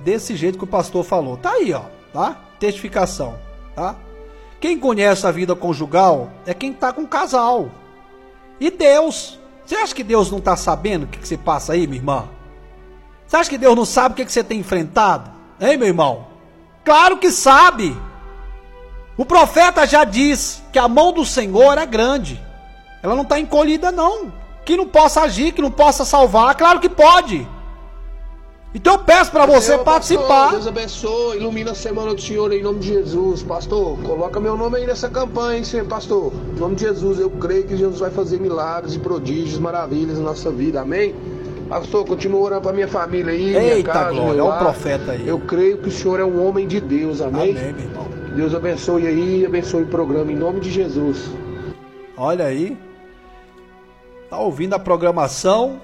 desse jeito que o pastor falou. Tá aí, ó, tá? Testificação, tá? Quem conhece a vida conjugal é quem tá com casal. E Deus, você acha que Deus não tá sabendo o que você passa aí, minha irmã? Você acha que Deus não sabe o que você tem enfrentado? Hein, meu irmão? Claro que sabe. O profeta já disse que a mão do Senhor é grande. Ela não está encolhida, não. Que não possa agir, que não possa salvar. Claro que pode. Então eu peço para você participar. Pastor, Deus abençoe, ilumina a semana do Senhor em nome de Jesus. Pastor, coloca meu nome aí nessa campanha, hein, pastor? Em nome de Jesus, eu creio que Jesus vai fazer milagres e prodígios, maravilhas na nossa vida, amém? Pastor, continua orando para minha família aí. Eita, minha casa, glória, olha o profeta aí. Eu creio que o Senhor é um homem de Deus, amém? Amém, meu irmão. Deus abençoe aí e abençoe o programa em nome de Jesus. Olha aí. Tá ouvindo a programação?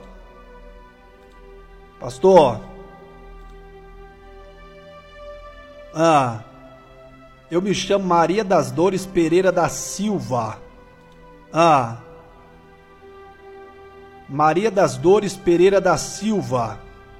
Pastor. Eu me chamo Maria das Dores Pereira da Silva. Maria das Dores Pereira da Silva.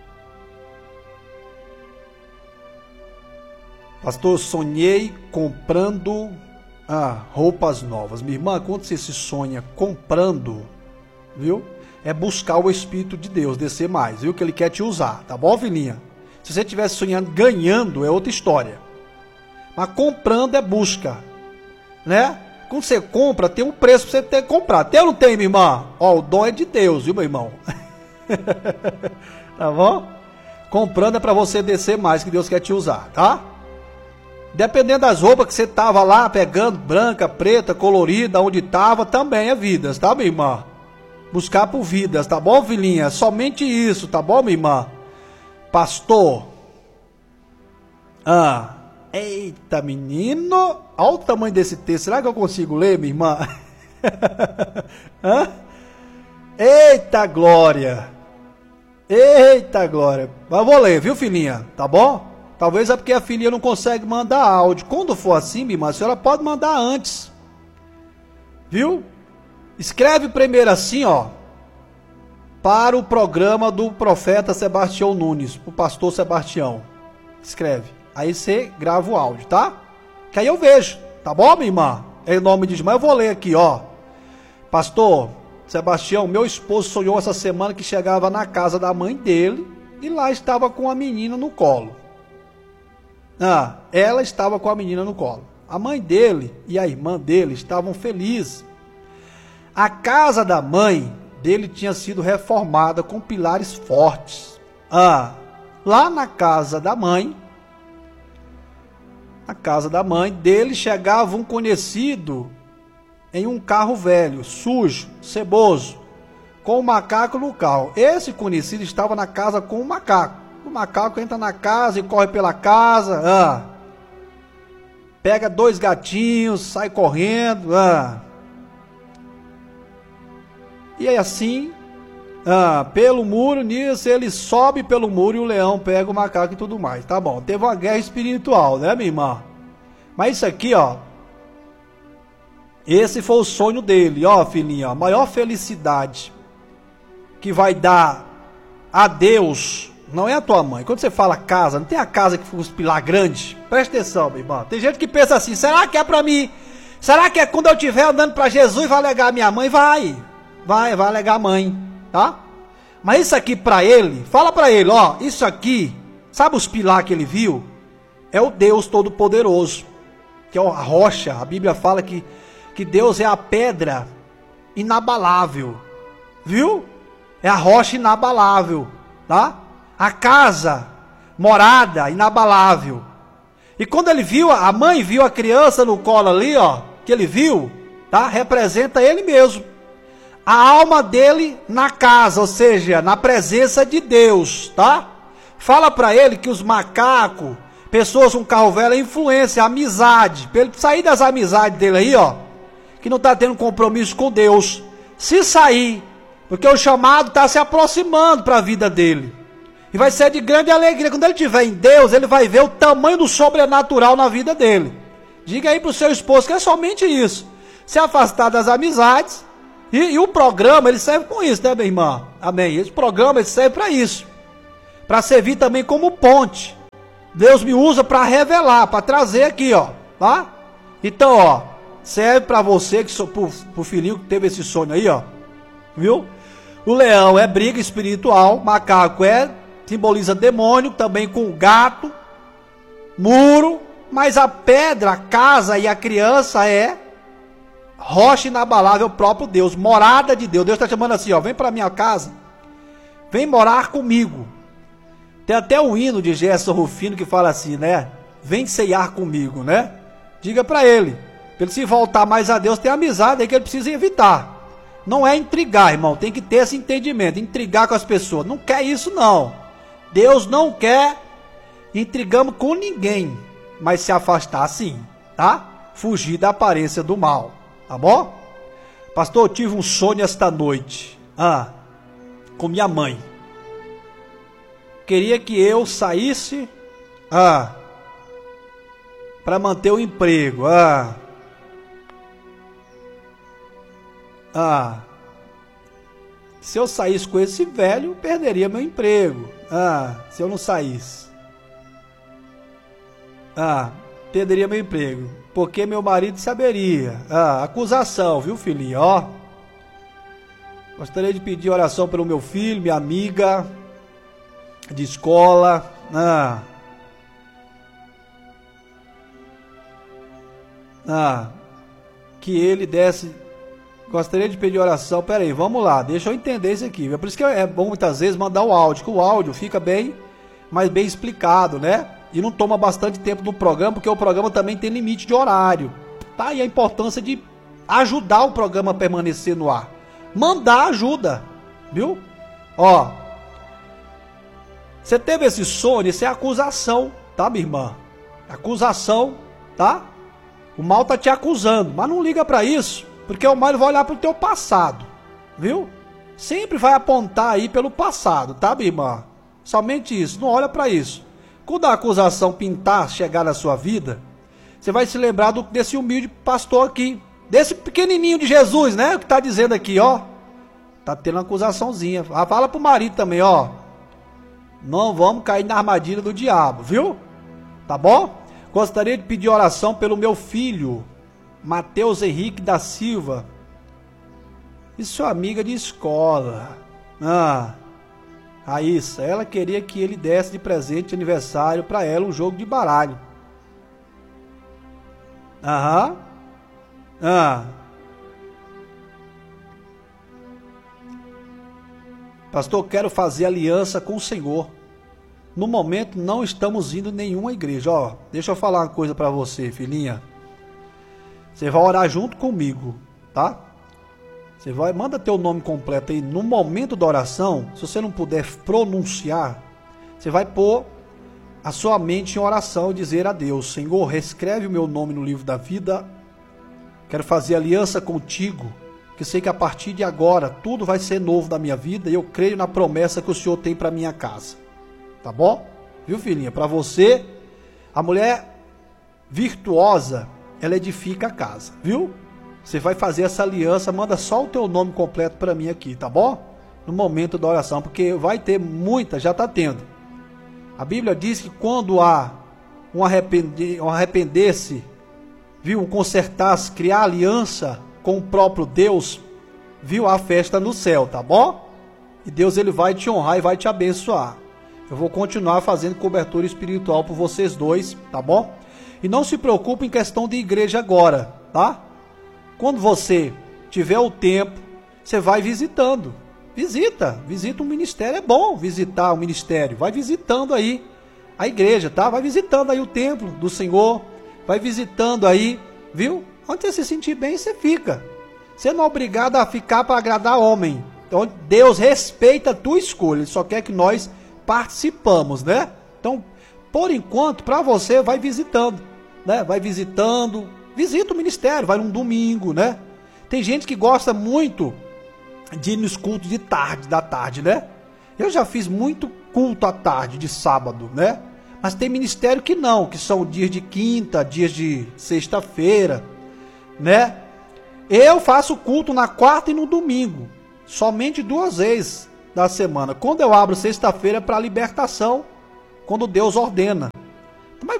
Pastor, sonhei comprando roupas novas. Minha irmã, quando você se sonha comprando, viu? É buscar o Espírito de Deus, descer mais, viu? Que Ele quer te usar, tá bom, filhinha? Se você estivesse sonhando ganhando, é outra história. Mas comprando é busca, né? Quando você compra, tem um preço pra você ter que comprar. Tem ou não tem, minha irmã? Ó, o dom é de Deus, viu, meu irmão? Tá bom? Comprando é pra você descer mais, que Deus quer te usar, tá? Dependendo das roupas que você tava lá pegando, branca, preta, colorida, onde tava, também é vidas, tá, minha irmã? Buscar por vidas, tá bom, filhinha? Somente isso, tá bom, minha irmã? Pastor. Eita, menino. Olha o tamanho desse texto. Será que eu consigo ler, minha irmã? Eita, glória. Eita, glória. Mas vou ler, viu, filhinha? Tá bom? Talvez é porque a filhinha não consegue mandar áudio. Quando for assim, minha irmã, a senhora pode mandar antes. Viu? Escreve primeiro assim, ó. Para o programa do profeta Sebastião Nunes. O pastor Sebastião. Escreve. Aí você grava o áudio, tá? Que aí eu vejo. Tá bom, minha irmã? Em nome de Jesus. Mas eu vou ler aqui, ó. Pastor Sebastião, meu esposo sonhou essa semana que chegava na casa da mãe dele e lá estava com a menina no colo. Ela estava com a menina no colo. A mãe dele e a irmã dele estavam felizes. A casa da mãe dele tinha sido reformada com pilares fortes. Lá na casa da mãe dele chegava um conhecido em um carro velho, sujo, ceboso, com um macaco no carro. Esse conhecido estava na casa com um macaco. O macaco entra na casa e corre pela casa, pega 2 gatinhos, sai correndo, e aí assim, pelo muro, nisso ele sobe pelo muro e o leão pega o macaco e tudo mais, tá bom, teve uma guerra espiritual, né, minha irmã? Mas isso aqui, ó, esse foi o sonho dele, ó, filhinha, a maior felicidade que vai dar a Deus não é a tua mãe. Quando você fala casa, não tem a casa que foi os pilar grande? Presta atenção, meu irmão. Tem gente que pensa assim, será que é pra mim? Será que é quando eu estiver andando pra Jesus vai alegar a minha mãe? Vai alegar a mãe, tá? Mas isso aqui pra ele, fala pra ele, ó, isso aqui, sabe os pilar que ele viu? É o Deus Todo-Poderoso, que é a rocha. A Bíblia fala que Deus é a pedra inabalável, viu? É a rocha inabalável, tá? A casa, morada, inabalável. E quando ele viu, a mãe viu a criança no colo ali, ó, que ele viu, tá? Representa ele mesmo. A alma dele na casa, ou seja, na presença de Deus, tá? Fala para ele que os macacos, pessoas com carro velho, é influência, amizade. Para ele sair das amizades dele aí, ó, que não tá tendo compromisso com Deus. Se sair, porque o chamado está se aproximando para a vida dele. E vai ser de grande alegria. Quando ele estiver em Deus, ele vai ver o tamanho do sobrenatural na vida dele. Diga aí para o seu esposo que é somente isso. Se afastar das amizades. E o programa, ele serve com isso, né, minha irmã? Amém. Esse programa, ele serve para isso. Para servir também como ponte. Deus me usa para revelar, para trazer aqui, ó, tá? Então, ó, serve para você, que pro filhinho que teve esse sonho aí, ó, viu? O leão é briga espiritual, macaco simboliza demônio, também com gato, muro, mas a pedra, a casa e a criança é rocha inabalável, o próprio Deus, morada de Deus. Deus está chamando assim, ó, vem para minha casa, vem morar comigo. Tem até um hino de Gerson Rufino que fala assim, né? Vem ceiar comigo, né? Diga para ele se voltar mais a Deus, tem amizade aí que ele precisa evitar. Não é intrigar, irmão, tem que ter esse entendimento, intrigar com as pessoas. Não quer isso, não. Deus não quer intrigamos com ninguém, mas se afastar sim, tá? Fugir da aparência do mal, tá bom? Pastor, eu tive um sonho esta noite, com minha mãe. Queria que eu saísse, para manter o emprego, se eu saísse com esse velho, perderia meu emprego, se eu não saísse, perderia meu emprego, porque meu marido saberia, acusação, viu, filhinho, ó. Gostaria de pedir oração pelo meu filho, minha amiga de escola, que ele desse. Gostaria de pedir oração. Pera aí, vamos lá, deixa eu entender isso aqui. É por isso que é bom muitas vezes mandar o áudio, que o áudio fica bem explicado, né? E não toma bastante tempo no programa, porque o programa também tem limite de horário, tá? E a importância de ajudar o programa a permanecer no ar. Mandar ajuda, viu? Ó, você teve esse sonho, isso é acusação, tá, minha irmã? Acusação, tá? O mal tá te acusando, mas não liga pra isso, porque o mal vai olhar pro teu passado, viu? Sempre vai apontar aí pelo passado, tá, minha irmã? Somente isso, não olha pra isso. Quando a acusação pintar, chegar na sua vida, você vai se lembrar desse humilde pastor aqui, desse pequenininho de Jesus, né? O que tá dizendo aqui, ó. Tá tendo uma acusaçãozinha. Fala pro marido também, ó. Não vamos cair na armadilha do diabo, viu? Tá bom? Gostaria de pedir oração pelo meu filho, Mateus Henrique da Silva. E sua amiga de escola. Raíssa, ela queria que ele desse de presente de aniversário para ela um jogo de baralho. Pastor, quero fazer aliança com o Senhor. No momento não estamos indo em nenhuma igreja. Ó, deixa eu falar uma coisa para você, filhinha. Você vai orar junto comigo, tá? Você vai, manda teu nome completo aí. No momento da oração, se você não puder pronunciar, você vai pôr a sua mente em oração e dizer a Deus: Senhor, reescreve o meu nome no livro da vida. Quero fazer aliança contigo, que sei que a partir de agora tudo vai ser novo na minha vida e eu creio na promessa que o Senhor tem para minha casa. Tá bom? Viu, filhinha? Para você, a mulher virtuosa, ela edifica a casa, viu? Você vai fazer essa aliança, manda só o teu nome completo para mim aqui, tá bom? No momento da oração, porque vai ter muita, já está tendo. A Bíblia diz que quando há um arrepender-se, viu, um consertar-se, criar aliança com o próprio Deus, viu, a festa no céu, tá bom? E Deus, ele vai te honrar e vai te abençoar. Eu vou continuar fazendo cobertura espiritual por vocês dois, tá bom? E não se preocupe em questão de igreja agora, tá? Quando você tiver o tempo, você vai visitando. Visita um ministério, é bom visitar o ministério. Vai visitando aí a igreja, tá? Vai visitando aí o templo do Senhor, vai visitando aí, viu? Onde você se sentir bem, você fica. Você não é obrigado a ficar para agradar homem. Então Deus respeita a tua escolha, Ele só quer que nós participamos, né? Então, por enquanto, para você, vai visitando, né? Vai visitando, visita o ministério, vai num domingo, né? Tem gente que gosta muito de ir nos cultos de tarde, da tarde, né? Eu já fiz muito culto à tarde, de sábado, né? Mas tem ministério que não, que são dias de quinta, dias de sexta-feira, né? Eu faço culto na quarta e no domingo, somente 2 vezes da semana. Quando eu abro sexta-feira para libertação, quando Deus ordena,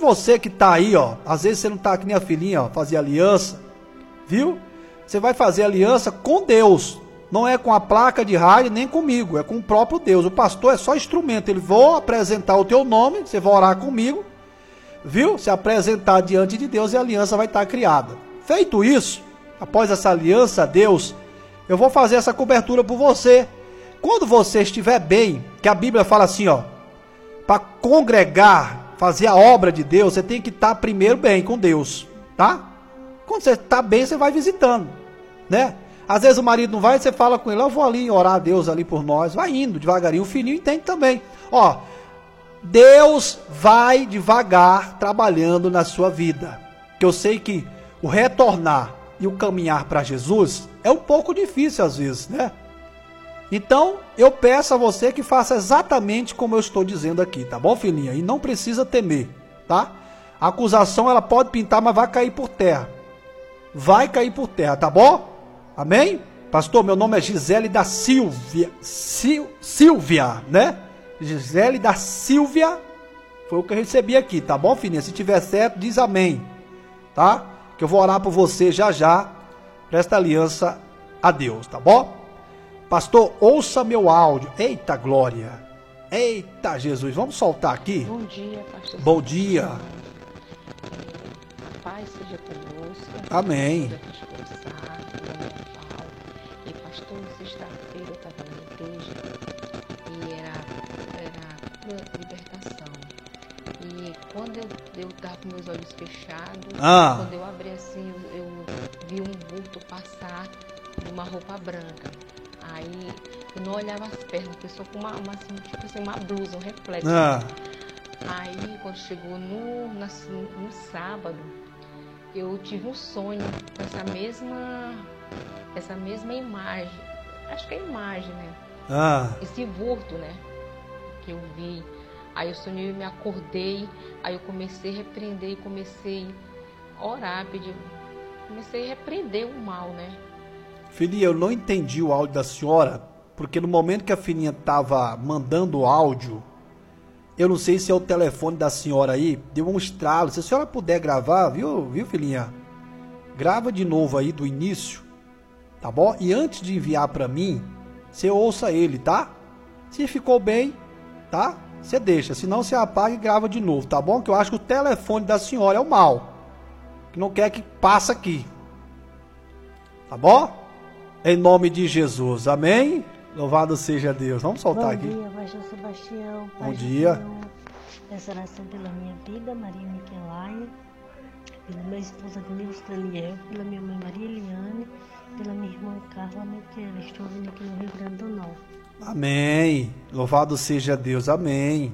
você que tá aí, ó, às vezes você não tá que nem a filhinha, ó, fazer aliança, viu? Você vai fazer aliança com Deus, não é com a placa de rádio nem comigo, é com o próprio Deus. O pastor é só instrumento, ele vai apresentar o teu nome, você vai orar comigo, viu? Se apresentar diante de Deus e a aliança vai estar criada. Feito isso, após essa aliança a Deus, eu vou fazer essa cobertura por você. Quando você estiver bem, que a Bíblia fala assim, ó, para congregar, fazer a obra de Deus, você tem que estar primeiro bem com Deus, tá? Quando você está bem, você vai visitando, né? Às vezes o marido não vai, você fala com ele, eu vou ali orar a Deus ali por nós, vai indo devagarinho, o filhinho entende também. Ó, Deus vai devagar trabalhando na sua vida, que eu sei que o retornar e o caminhar para Jesus é um pouco difícil às vezes, né? Então, eu peço a você que faça exatamente como eu estou dizendo aqui, tá bom, filhinha? E não precisa temer, tá? A acusação, ela pode pintar, mas vai cair por terra. Vai cair por terra, tá bom? Amém? Pastor, meu nome é Gisele da Silvia. Silvia, né? Gisele da Silvia. Foi o que eu recebi aqui, tá bom, filhinha? Se tiver certo, diz amém, tá? Que eu vou orar por você já já. Presta aliança a Deus, tá bom? Pastor, ouça meu áudio. Eita glória. Eita Jesus. Vamos soltar aqui? Bom dia, pastor. Bom dia. A paz seja conosco. Amém. E pastor, sexta-feira eu estava na igreja e era libertação. E quando eu estava com meus olhos fechados, quando eu abri assim, eu vi um vulto passar de uma roupa branca. Aí eu não olhava as pernas, a pessoa com uma blusa, um reflexo. Aí quando chegou no sábado, eu tive um sonho com essa mesma imagem. Acho que é a imagem, né? Esse vulto, né? Que eu vi. Aí eu sonhei e me acordei. Aí eu comecei a repreender e comecei a orar, comecei a repreender o mal, né? Filhinha, eu não entendi o áudio da senhora, porque no momento que a filhinha estava mandando o áudio, eu não sei se é o telefone da senhora aí, deu um estralo. Se a senhora puder gravar, viu filhinha? Grava de novo aí do início, tá bom? E antes de enviar para mim, você ouça ele, tá? Se ficou bem, tá? Você deixa, senão você apaga e grava de novo, tá bom? Que eu acho que o telefone da senhora é o mal, que não quer que passe aqui, tá bom? Em nome de Jesus, amém? Louvado seja Deus. Vamos soltar aqui. Bom dia, pastor Sebastião. Bom dia. Peço oração pela minha vida, Maria Miquelaia, pela minha esposa Gleus Daniel, pela minha mãe Maria Eliane, pela minha irmã Carla Miquela. Estou vindo aqui no Rio Grande do Norte. Amém. Louvado seja Deus, amém.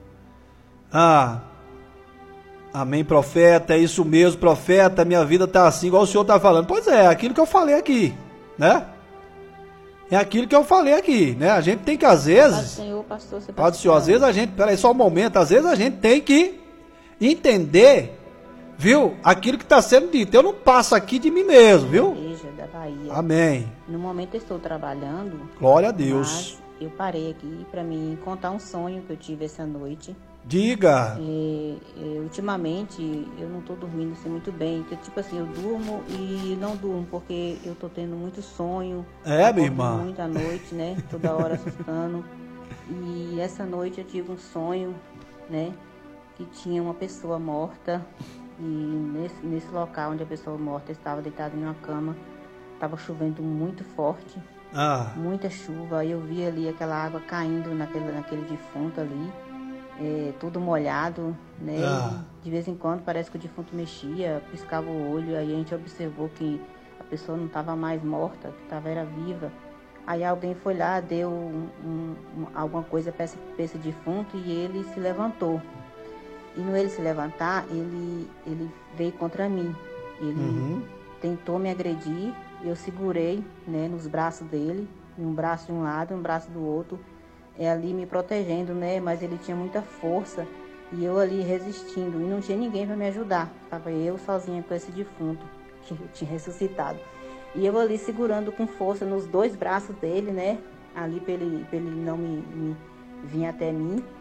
Amém, profeta, é isso mesmo, profeta, minha vida está assim, igual o senhor está falando. Pois é, aquilo que eu falei aqui, né? É aquilo que eu falei aqui, né? A gente tem que, às vezes... Paz do Senhor, pastor Sebastião. Paz do Senhor, às vezes a gente... Peraí, só um momento. Às vezes a gente tem que entender, viu? Aquilo que está sendo dito. Eu não passo aqui de mim mesmo, viu? Igreja da Bahia. Amém. No momento eu estou trabalhando. Glória a Deus. Mas eu parei aqui para me contar um sonho que eu tive essa noite. Diga. Ultimamente eu não estou dormindo assim muito bem. Então, tipo assim, eu durmo e não durmo porque eu estou tendo muito sonho. É, minha irmã. Muita noite, né? Toda hora assustando. E essa noite eu tive um sonho, né? Que tinha uma pessoa morta. E nesse local onde a pessoa morta estava deitada em uma cama, estava chovendo muito forte. Muita chuva. Aí eu vi ali aquela água caindo naquele defunto ali. Tudo molhado, né? De vez em quando parece que o defunto mexia, piscava o olho, aí a gente observou que a pessoa não estava mais morta, que era viva. Aí alguém foi lá, deu alguma coisa para esse defunto e ele se levantou. E no ele se levantar, ele veio contra mim. Ele tentou me agredir, eu segurei, né, nos braços dele, um braço de um lado, um braço do outro. Ali me protegendo, né? Mas ele tinha muita força e eu ali resistindo e não tinha ninguém para me ajudar. Estava eu sozinha com esse defunto que eu tinha ressuscitado. E eu ali segurando com força nos dois braços dele, né? Ali para ele não me vir até mim.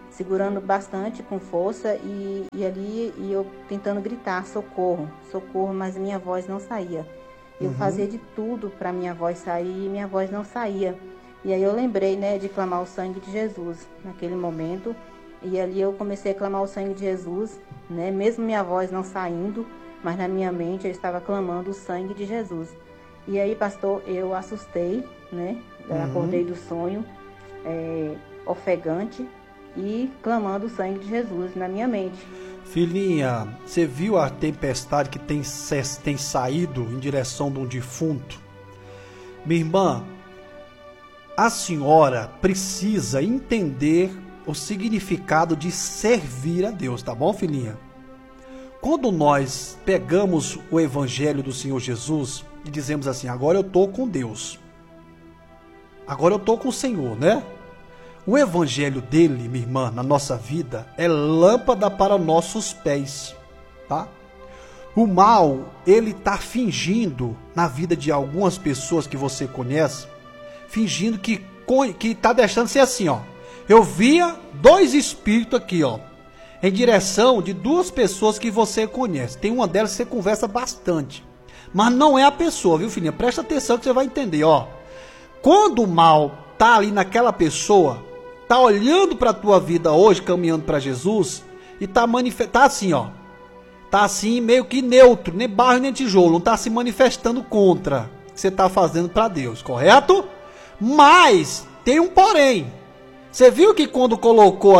segurando bastante com força e eu tentando gritar socorro, socorro, mas minha voz não saía. Eu fazia de tudo para minha voz sair e minha voz não saía. E aí eu lembrei, né, de clamar o sangue de Jesus naquele momento. E ali eu comecei a clamar o sangue de Jesus, né, mesmo minha voz não saindo, mas na minha mente eu estava clamando o sangue de Jesus. E aí, pastor, eu assustei, né, acordei do sonho, ofegante e clamando o sangue de Jesus na minha mente. Filhinha, você viu a tempestade que tem saído em direção de um defunto? Minha irmã, a senhora precisa entender o significado de servir a Deus, tá bom, filhinha? Quando nós pegamos o evangelho do Senhor Jesus e dizemos assim, agora eu estou com Deus, agora eu estou com o Senhor, né? O evangelho dele, minha irmã, na nossa vida, é lâmpada para nossos pés, tá? O mal, ele está fingindo na vida de algumas pessoas que você conhece, fingindo que está deixando ser assim, ó. Eu via 2 espíritos aqui, ó, em direção de 2 pessoas que você conhece. Tem uma delas que você conversa bastante, mas não é a pessoa, viu, filhinha? Presta atenção que você vai entender, ó. Quando o mal tá ali naquela pessoa, tá olhando para a tua vida hoje, caminhando para Jesus, e tá assim, ó. Tá assim, meio que neutro, nem barro nem tijolo, não tá se manifestando contra o que você tá fazendo para Deus, correto? Mas tem um porém. Você viu que quando colocou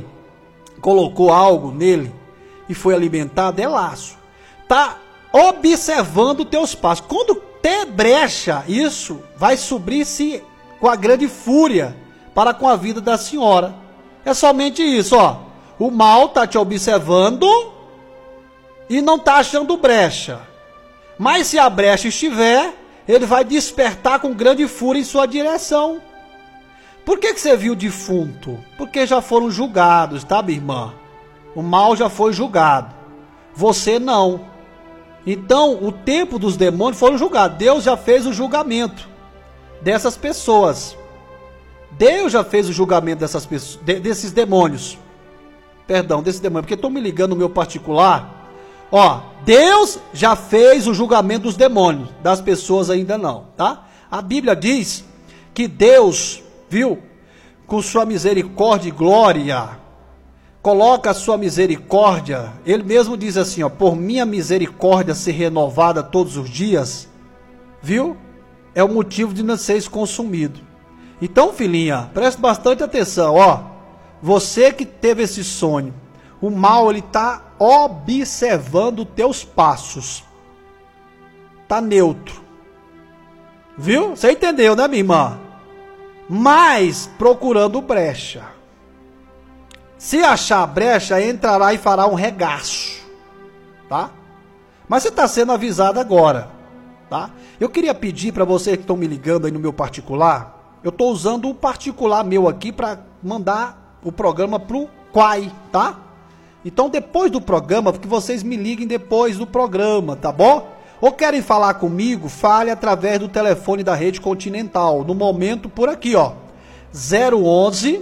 algo nele e foi alimentado, é laço. Tá observando os teus passos. Quando ter brecha, isso vai subir-se com a grande fúria para com a vida da senhora. É somente isso, ó. O mal tá te observando e não tá achando brecha. Mas se a brecha estiver, ele vai despertar com grande fúria em sua direção. Por que você viu defunto? Porque já foram julgados, tá, minha irmã? O mal já foi julgado. Você não. Então, o tempo dos demônios foram julgados. Deus já fez o julgamento dessas pessoas. Deus já fez o julgamento desses demônios. Perdão, desses demônios. Porque estão me ligando no meu particular. Ó, Deus já fez o julgamento dos demônios. Das pessoas ainda não, tá? A Bíblia diz que Deus, viu, com sua misericórdia e glória, coloca a sua misericórdia, ele mesmo diz assim, ó, por minha misericórdia ser renovada todos os dias, viu, é o motivo de não seres consumido. Então, filhinha, preste bastante atenção, ó, você que teve esse sonho, o mal, ele tá observando teus passos, tá neutro, viu, você entendeu, né, minha irmã? Mas procurando brecha. Se achar brecha, entrará e fará um regaço, tá? Mas você está sendo avisado agora, tá? Eu queria pedir para vocês que estão me ligando aí no meu particular, eu estou usando o particular meu aqui para mandar o programa pro Quai, tá? Então depois do programa, que vocês me liguem depois do programa, tá bom? Ou querem falar comigo, fale através do telefone da Rede Continental. No momento, por aqui, ó. 011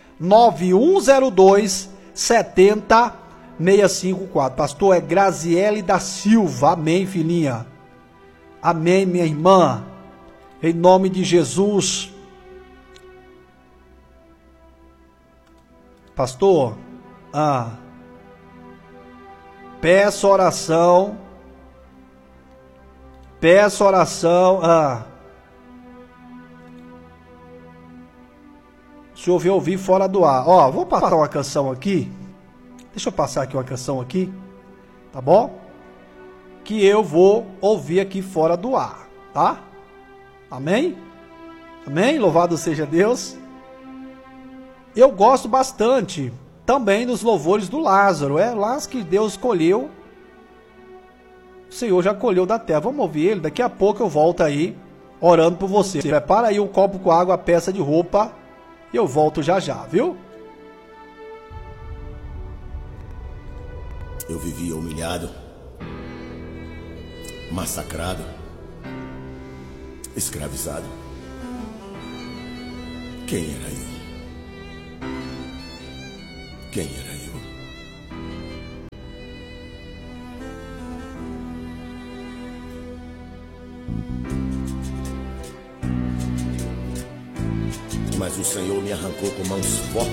9102 70654. Pastor, é Graziele da Silva. Amém, filhinha. Amém, minha irmã. Em nome de Jesus. Pastor, peço oração. Peço oração. O senhor veio ouvir fora do ar. Ó, vou passar uma canção aqui. Deixa eu passar aqui uma canção aqui. Tá bom? Que eu vou ouvir aqui fora do ar. Tá? Amém? Amém? Louvado seja Deus. Eu gosto bastante também dos louvores do Lázaro. É Lázaro que Deus escolheu. O Senhor já colheu da terra. Vamos ouvir ele. Daqui a pouco eu volto aí orando por você. Prepara aí um copo com água, a peça de roupa. E eu volto já já, viu? Eu vivia humilhado, massacrado, escravizado. Quem era eu? Quem era eu? Mas o Senhor me arrancou com mãos fortes